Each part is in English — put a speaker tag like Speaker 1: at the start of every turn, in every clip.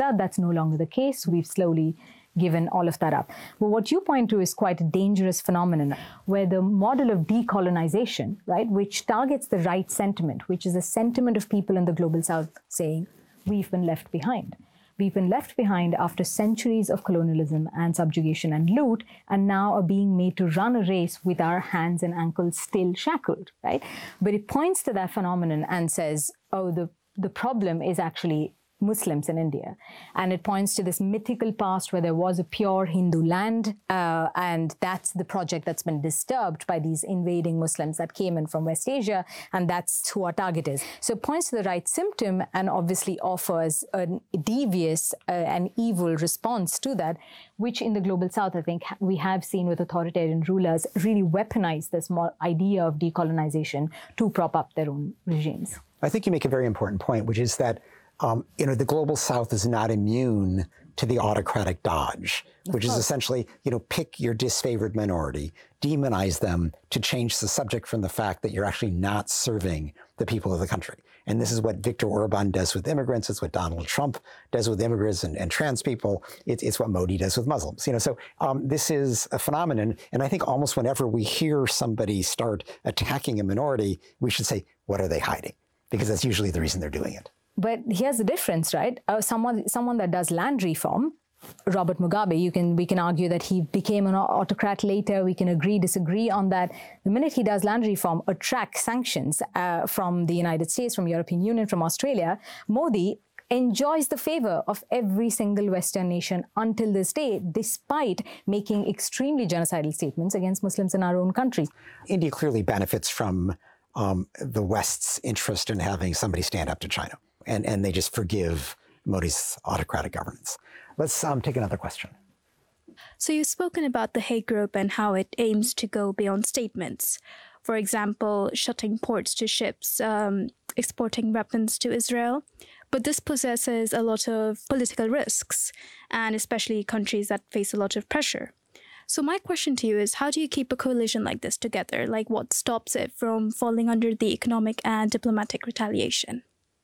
Speaker 1: out that's no longer the case. We've slowly given all of that up. But what you point to is quite a dangerous phenomenon where the model of decolonization, right, which targets the right sentiment, which is a sentiment of people in the global south saying, we've been left behind. We've been left behind after centuries of colonialism and subjugation and loot, and now are being made to run a race with our hands and ankles still shackled, right? But it points to that phenomenon and says, oh, the problem is actually Muslims in India. And it points to this mythical past where there was a pure Hindu land, and that's the project that's been disturbed by these invading Muslims that came in from West Asia, and that's who our target is. So it points to the right symptom and obviously offers a devious and evil response to that, which in the global south, I think we have seen with authoritarian rulers really weaponize this idea of decolonization to prop up their own regimes.
Speaker 2: I think you make a very important point, which is that the global south is not immune to the autocratic dodge, which is essentially, pick your disfavored minority, demonize them to change the subject from the fact that you're actually not serving the people of the country. And this is what Viktor Orban does with immigrants. It's what Donald Trump does with immigrants and trans people. It's what Modi does with Muslims. So this is a phenomenon. And I think almost whenever we hear somebody start attacking a minority, we should say, what are they hiding? Because that's usually the reason they're doing it.
Speaker 1: But here's the difference, right? Someone that does land reform, Robert Mugabe, we can argue that he became an autocrat later. We can agree, disagree on that. The minute he does land reform, attract sanctions from the United States, from European Union, from Australia, Modi enjoys the favor of every single Western nation until this day, despite making extremely genocidal statements against Muslims in our own country.
Speaker 2: India clearly benefits from the West's interest in having somebody stand up to China. And they just forgive Modi's autocratic governance. Let's take another question.
Speaker 3: So you've spoken about the Hague Group and how it aims to go beyond statements. For example, shutting ports to ships, exporting weapons to Israel. But this possesses a lot of political risks, and especially countries that face a lot of pressure. So my question to you is, how do you keep a coalition like this together? Like, what stops it from falling under the economic and diplomatic retaliation?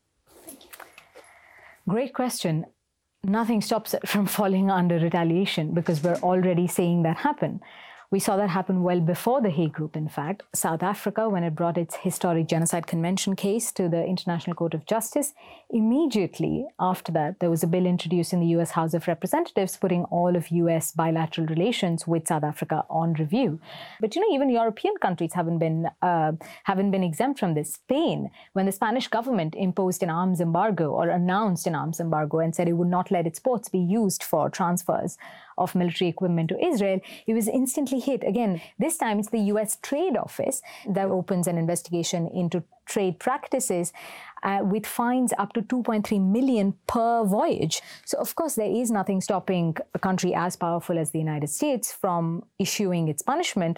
Speaker 1: Great question. Nothing stops it from falling under retaliation because we're already seeing that happen. We saw that happen well before the Hague Group, in fact. South Africa, when it brought its historic genocide convention case to the International Court of Justice, immediately after that, there was a bill introduced in the US House of Representatives putting all of US bilateral relations with South Africa on review. But even European countries haven't been exempt from this. Spain, when the Spanish government imposed an arms embargo or announced an arms embargo and said it would not let its ports be used for transfers of military equipment to Israel, it was instantly hit. Again, this time it's the US Trade Office that opens an investigation into trade practices with fines up to 2.3 million per voyage. So of course, there is nothing stopping a country as powerful as the United States from issuing its punishment.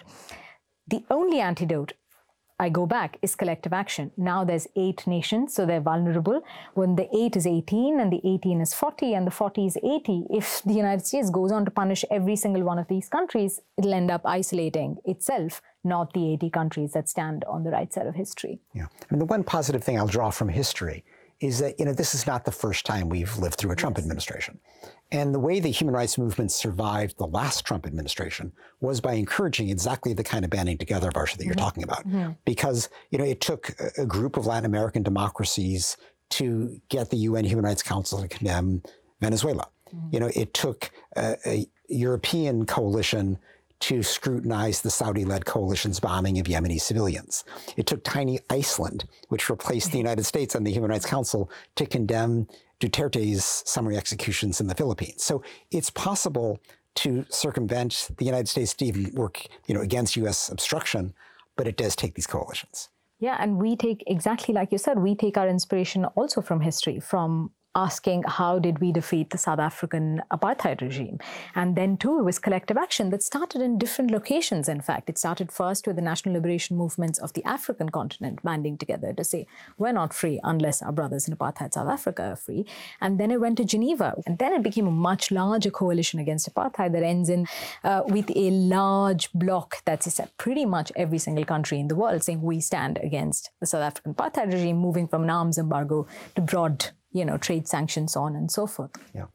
Speaker 1: The only antidote, I go back, is collective action. Now there's 8 nations, so they're vulnerable. When the 8 is 18 and the 18 is 40 and the 40 is 80, if the United States goes on to punish every single one of these countries, it'll end up isolating itself, not the 80 countries that stand on the right side of history.
Speaker 2: Yeah. The one positive thing I'll draw from history is that, this is not the first time we've lived through a Trump administration. And the way the human rights movement survived the last Trump administration was by encouraging exactly the kind of banding together, Varsha, that you're talking about. Because, it took a group of Latin American democracies to get the UN Human Rights Council to condemn Venezuela. It took a European coalition to scrutinize the Saudi-led coalition's bombing of Yemeni civilians. It took tiny Iceland, which replaced the United States on the Human Rights Council, to condemn Duterte's summary executions in the Philippines. So it's possible to circumvent the United States to even work, against U.S. obstruction, but it does take these coalitions.
Speaker 1: Yeah, and we take, exactly like you said, we take our inspiration also from history, from asking how did we defeat the South African apartheid regime. And then too, it was collective action that started in different locations, in fact. It started first with the national liberation movements of the African continent banding together to say, we're not free unless our brothers in apartheid South Africa are free. And then it went to Geneva. And then it became a much larger coalition against apartheid that ends in with a large bloc that's pretty much every single country in the world saying we stand against the South African apartheid regime, moving from an arms embargo to broad trade sanctions, so on and so forth.
Speaker 2: Yeah.